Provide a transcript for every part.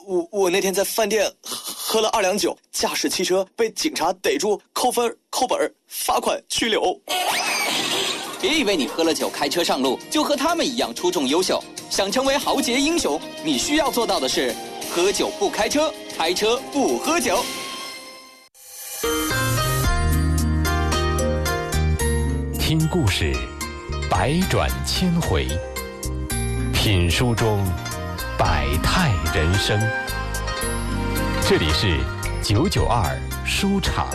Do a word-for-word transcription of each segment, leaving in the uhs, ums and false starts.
我我那天在饭店喝了二两酒，驾驶汽车被警察逮住，扣分、扣本、罚款、拘留。 别以为你喝了酒开车上路就和他们一样出众优秀，想成为豪杰英雄，你需要做到的是喝酒不开车，开车不喝酒。 听故事，百转千回；品书中百态人生。这里是九九二书场。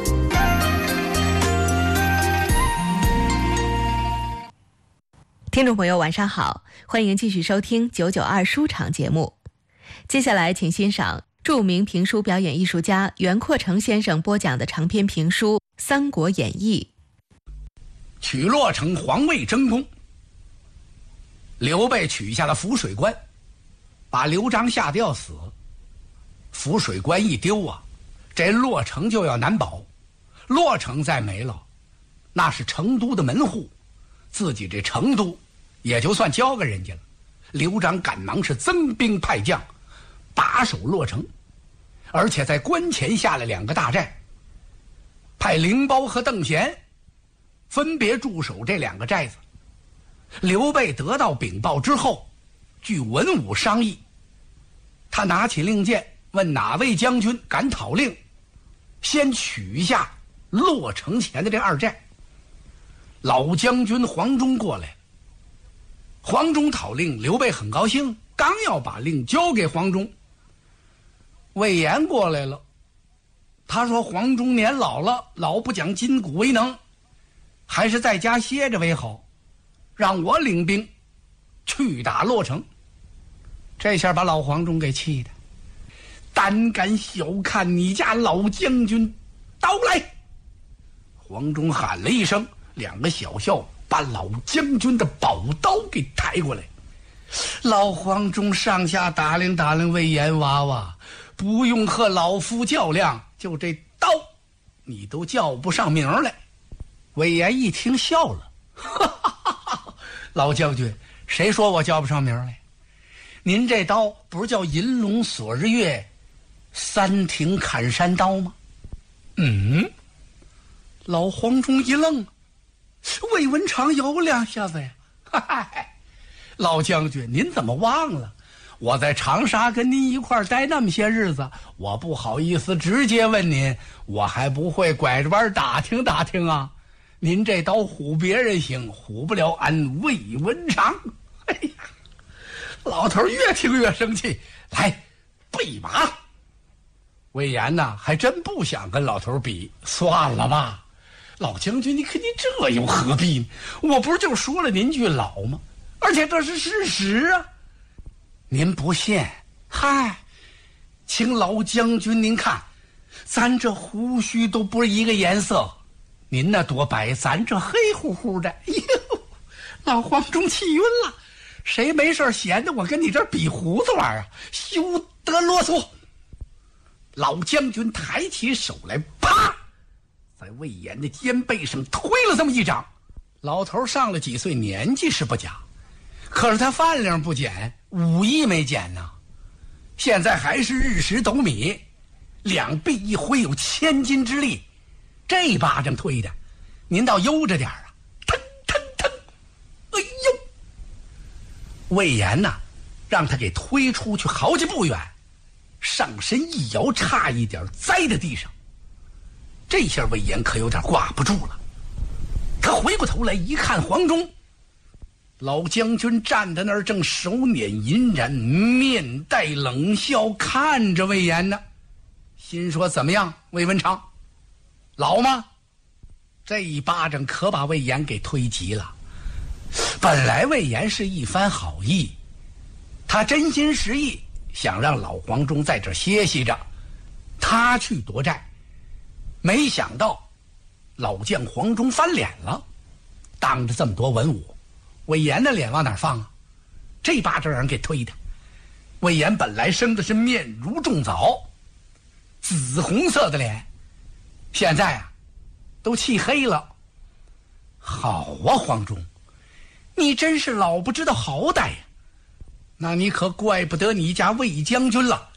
听众朋友晚上好，欢迎继续收听九九二书场节目。接下来请欣赏著名评书表演艺术家袁阔成先生播讲的长篇评书《三国演义》。 取洛城，皇位争功。刘备取下了涪水关，把刘璋吓得要死。涪水关一丢啊，这洛城就要难保。洛城再没了，那是成都的门户，自己这成都也就算交给人家了。刘璋赶忙是增兵派将，把守洛城，而且在关前下了两个大寨，派凌包和邓贤分别驻守这两个寨子。刘备得到禀报之后，据文武商议，他拿起令箭，问哪位将军敢讨令，先取下洛城前的这二寨。老将军黄忠过来，黄忠讨令，刘备很高兴，刚要把令交给黄忠，魏延过来了。他说黄忠年老了，老不讲筋骨为能，还是在家歇着为好，让我领兵去打洛城。这下把老黄忠给气的，胆敢小看你家老将军，刀来！黄忠喊了一声，两个小校把老将军的宝刀给抬过来。老黄忠上下打量打量魏延娃娃，不用和老夫较量，就这刀你都叫不上名来。魏延一听笑了，哈哈哈哈，老将军，谁说我叫不上名来？您这刀不是叫银龙锁日月三庭砍山刀吗？嗯，老黄忠一愣，魏文长有两下子呀。哈哈，老将军，您怎么忘了？我在长沙跟您一块待那么些日子，我不好意思直接问您，我还不会拐着弯打听打听啊。您这刀唬别人行，唬不了俺魏文长。哎呀，老头越听越生气，来备马。魏延呐，还真不想跟老头比，算了吧。老将军，你看你这又何必呢？我不是就说了您句老吗？而且这是事实啊。您不信？嗨，请老将军您看，咱这胡须都不是一个颜色，您那多白，咱这黑乎乎的。哎呦，老黄忠气晕了，谁没事闲的我跟你这儿比胡子玩啊？休得啰嗦！老将军抬起手来，啪，在魏延的肩背上推了这么一掌。老头上了几岁，年纪是不假，可是他饭量不减，武艺没减呢。现在还是日食斗米，两臂一挥有千斤之力，这一巴掌推的您倒悠着点啊！腾腾腾，哎呦！魏延呐，让他给推出去好几步远，上身一摇，差一点栽在地上。这下魏延可有点挂不住了，他回过头来一看黄忠，老将军站在那儿，正手捻银髯，面带冷笑看着魏延呢，心说怎么样，魏文长，老吗？这一巴掌可把魏延给推急了。本来魏延是一番好意，他真心实意想让老黄忠在这儿歇息着，他去夺寨。没想到老将黄忠翻脸了，当着这么多文武，魏延的脸往哪儿放啊？这巴掌让人给推的。魏延本来生的是面如重枣，紫红色的脸，现在啊都气黑了。好啊，黄忠，你真是老不知道好歹呀！那你可怪不得你家魏将军了。